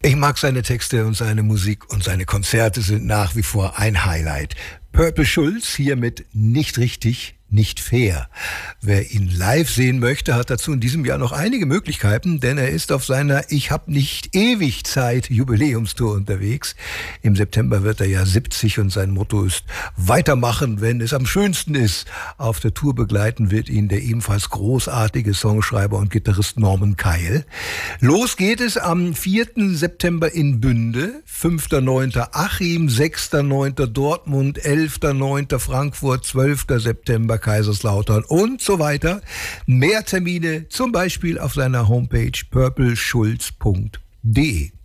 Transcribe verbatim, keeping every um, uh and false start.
Ich mag seine Texte und seine Musik und seine Konzerte sind nach wie vor ein Highlight. Purple Schulz hier mit Nicht richtig, nicht fair. Wer ihn live sehen möchte, hat dazu in diesem Jahr noch einige Möglichkeiten, denn er ist auf seiner Ich hab nicht ewig Zeit Jubiläumstour unterwegs. Im September wird er ja siebzig und sein Motto ist weitermachen, wenn es am schönsten ist. Auf der Tour begleiten wird ihn der ebenfalls großartige Songschreiber und Gitarrist Norman Keil. Los geht es am vierten September in Bünde, fünften neunten Achim, sechsten neunten Dortmund, elften neunten Frankfurt, zwölften September Kaiserslautern und so weiter. Mehr Termine zum Beispiel auf seiner Homepage purple schulz punkt de.